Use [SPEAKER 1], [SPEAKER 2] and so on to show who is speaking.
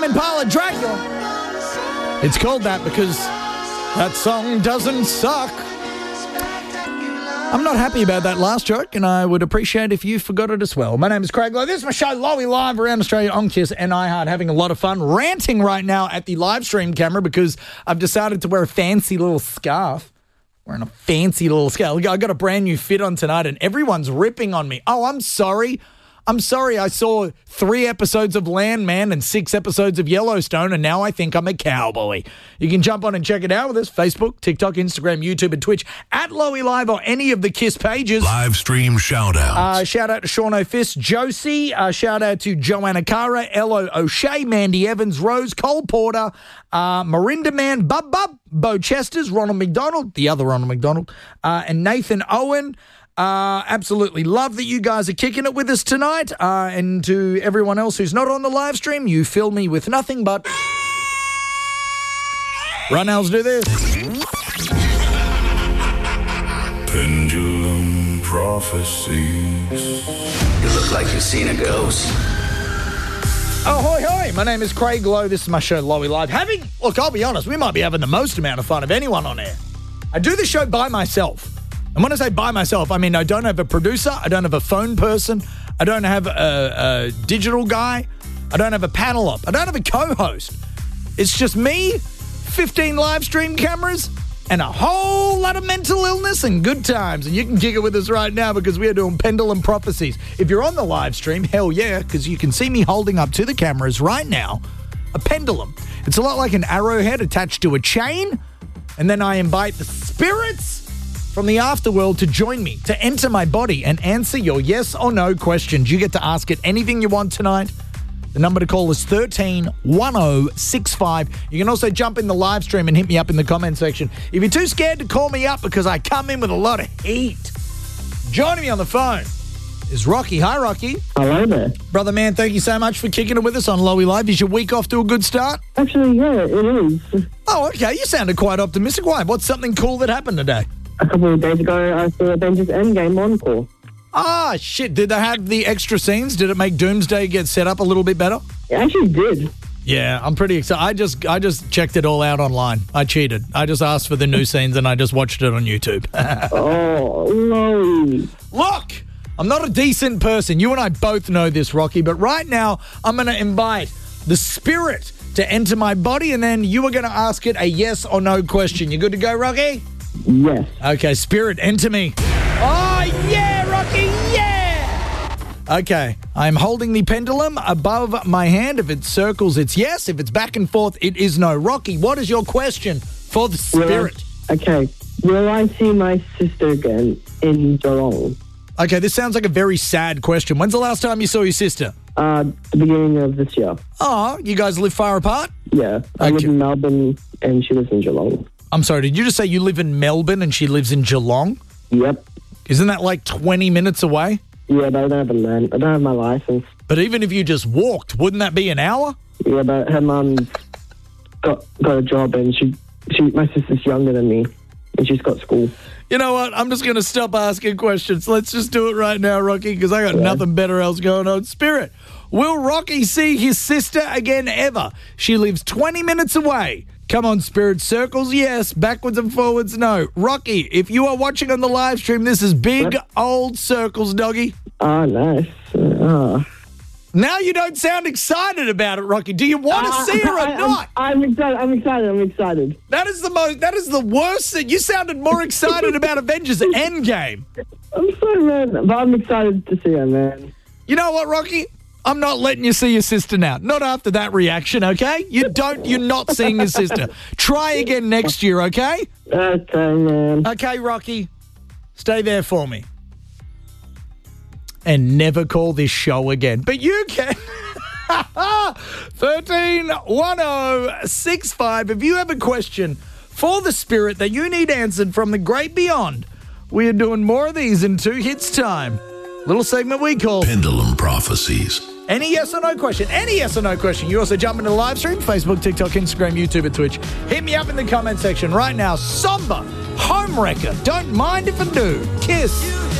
[SPEAKER 1] Impala, Dracula. It's called that because that song doesn't suck. I'm not happy about that last joke, and I would appreciate if you forgot it as well. My name is Craig Lowe. This is my show, Lowy Live, around Australia on KISS and iHeart, having a lot of fun, ranting right now at the live stream camera because I've decided to wear a fancy little scarf. Wearing a fancy little scarf. I got a brand new fit on tonight, and everyone's ripping on me. Oh, I'm sorry. I saw 3 episodes of Landman and 6 episodes of Yellowstone, and now I think I'm a cowboy. You can jump on and check it out with us. Facebook, TikTok, Instagram, YouTube, and Twitch at Lowy Live or any of the KISS pages.
[SPEAKER 2] Live stream shout-outs.
[SPEAKER 1] Shout out to Sean O'Fist, Josie. Shout out to Joanna Cara, Ello O'Shea, Mandy Evans, Rose, Cole Porter, Marinda Man, Bub, Bo Chesters, Ronald McDonald, the other Ronald McDonald, and Nathan Owen. Absolutely love that you guys are kicking it with us tonight. And to everyone else who's not on the live stream, you fill me with nothing but... Runnels, do this.
[SPEAKER 2] Pendulum prophecies.
[SPEAKER 3] You look like you've seen a ghost.
[SPEAKER 1] Oh, hoi. My name is Craig Lowe. This is my show, Lowy Live. Look, I'll be honest, we might be having the most amount of fun of anyone on air. I do the show by myself. And when I say by myself, I mean I don't have a producer, I don't have a phone person, I don't have a digital guy, I don't have a panel up, I don't have a co-host. It's just me, 15 live stream cameras, and a whole lot of mental illness and good times. And you can kick it with us right now because we are doing Pendulum Prophecies. If you're on the live stream, hell yeah, because you can see me holding up to the cameras right now a pendulum. It's a lot like an arrowhead attached to a chain, and then I invite the spirits from the afterworld to join me, to enter my body and answer your yes or no questions. You get to ask it anything you want tonight. The number to call is 131065. You can also jump in the live stream and hit me up in the comment section if you're too scared to call me up because I come in with a lot of heat. Joining me on the phone is Rocky. Hi, Rocky.
[SPEAKER 4] Hello there.
[SPEAKER 1] Brother man, thank you so much for kicking it with us on Lowy Live. Is your week off to a good start?
[SPEAKER 4] Actually, yeah, it is.
[SPEAKER 1] Oh, okay. You sounded quite optimistic. Why? What's something cool that happened today?
[SPEAKER 4] A couple of days ago, I saw Avengers Endgame Encore.
[SPEAKER 1] Ah, shit. Did they have the extra scenes? Did it make Doomsday get set up a little bit better?
[SPEAKER 4] It actually did.
[SPEAKER 1] Yeah, I'm pretty excited. I just checked it all out online. I cheated. I just asked for the new scenes and I just watched it on YouTube.
[SPEAKER 4] Oh, no.
[SPEAKER 1] Look, I'm not a decent person. You and I both know this, Rocky, but right now I'm going to invite the spirit to enter my body and then you are going to ask it a yes or no question. You good to go, Rocky?
[SPEAKER 4] Yes.
[SPEAKER 1] Okay, spirit, enter me. Oh, yeah, Rocky, yeah! Okay, I'm holding the pendulum above my hand. If it circles, it's yes. If it's back and forth, it is no. Rocky, what is your question for the spirit?
[SPEAKER 4] Will I see my sister again in Geelong?
[SPEAKER 1] Okay, this sounds like a very sad question. When's the last time you saw your sister?
[SPEAKER 4] The beginning of this year.
[SPEAKER 1] Oh, you guys live far apart?
[SPEAKER 4] Yeah, I live in Melbourne and she lives in Geelong.
[SPEAKER 1] I'm sorry, did you just say you live in Melbourne and she lives in Geelong?
[SPEAKER 4] Yep.
[SPEAKER 1] Isn't that like 20 minutes away?
[SPEAKER 4] Yeah, but I don't have my license.
[SPEAKER 1] But even if you just walked, wouldn't that be an hour?
[SPEAKER 4] Yeah, but her mum's got a job and my sister's younger than me and she's got school.
[SPEAKER 1] You know what? I'm just going to stop asking questions. Let's just do it right now, Rocky, because I got nothing better else going on. Spirit, will Rocky see his sister again ever? She lives 20 minutes away. Come on, Spirit. Circles, yes. Backwards and forwards, no. Rocky, if you are watching on the live stream, this is big old circles, doggy.
[SPEAKER 4] Oh, nice.
[SPEAKER 1] Now you don't sound excited about it, Rocky. Do you want to see her or not?
[SPEAKER 4] I'm excited.
[SPEAKER 1] That is the worst thing. You sounded more excited about Avengers Endgame.
[SPEAKER 4] I'm sorry, man. But I'm excited to see her, man.
[SPEAKER 1] You know what, Rocky? I'm not letting you see your sister now. Not after that reaction, okay? You're not seeing your sister. Try again next year, okay?
[SPEAKER 4] Okay, man.
[SPEAKER 1] Okay, Rocky. Stay there for me. And never call this show again. But you can. 131065. If you have a question for the spirit that you need answered from the great beyond, we are doing more of these in 2 hits time. Little segment we call
[SPEAKER 2] Pendulum Prophecies.
[SPEAKER 1] Any yes or no question. Any yes or no question. You also jump into the live stream, Facebook, TikTok, Instagram, YouTube, and Twitch. Hit me up in the comment section right now. Somber, Homewrecker. Don't mind if I do. KISS.